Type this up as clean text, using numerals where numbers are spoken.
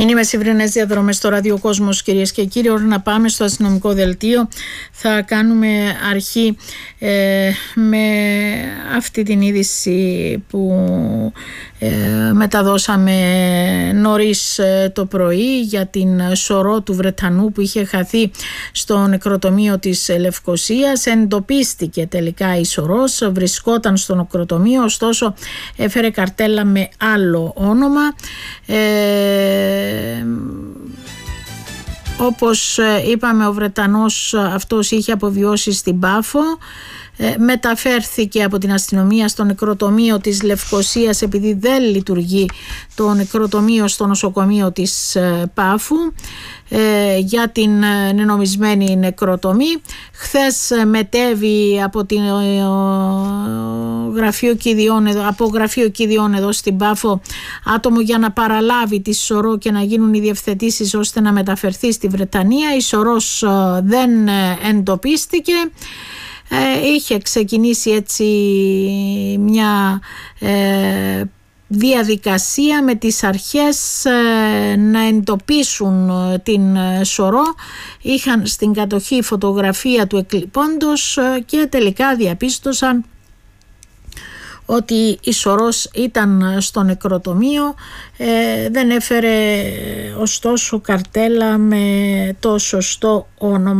Είναι οι μεσημβρινές διαδρομές στο Ραδιοκόσμος, κυρίες και κύριοι. Ώρα να πάμε στο αστυνομικό δελτίο. Θα κάνουμε αρχή με αυτή την είδηση που μεταδώσαμε νωρίς το πρωί για την σωρό του Βρετανού που είχε χαθεί στο νεκροτομείο της Λευκωσίας. Εντοπίστηκε τελικά η σωρός, βρισκόταν στο νεκροτομείο, ωστόσο έφερε καρτέλα με άλλο όνομα. Όπως είπαμε, ο Βρετανός αυτός είχε αποβιώσει στην Πάφο, μεταφέρθηκε από την αστυνομία στο νεκροτομείο της Λευκωσίας επειδή δεν λειτουργεί το νεκροτομείο στο νοσοκομείο της Πάφου για την νενομισμένη νεκροτομή. Χθες μετέβη από γραφείο κηδιών εδώ στην Πάφο άτομο για να παραλάβει τη σωρό και να γίνουν οι διευθετήσεις ώστε να μεταφερθεί στη Βρετανία. Η σωρός δεν εντοπίστηκε. Είχε ξεκινήσει έτσι μια διαδικασία με τις αρχές να εντοπίσουν την σωρό. Είχαν στην κατοχή φωτογραφία του εκλειπώντος και τελικά διαπίστωσαν ότι η σωρός ήταν στο νεκροτομείο. Δεν έφερε ωστόσο καρτέλα με το σωστό όνομα.